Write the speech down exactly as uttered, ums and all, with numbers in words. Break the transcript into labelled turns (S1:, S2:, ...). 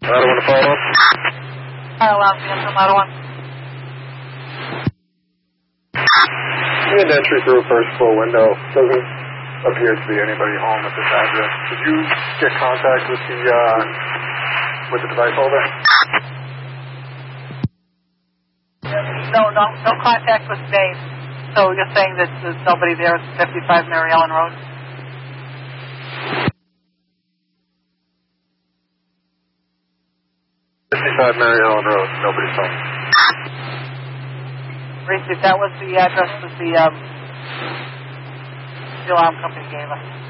S1: I don't want to follow up.
S2: I'll allow me from Ladder one.
S1: We had entry through a first floor window. Doesn't appear to be anybody home at this address. Did you get contact with the, uh, with the device holder?
S2: No, no, no contact was made. So you're saying that there's nobody there at fifty-five Mary Ellen Road?
S1: fifty-five Mary Ellen Road. Nobody's home.
S2: Reese, if that was the address that the, um, the alarm company gave us.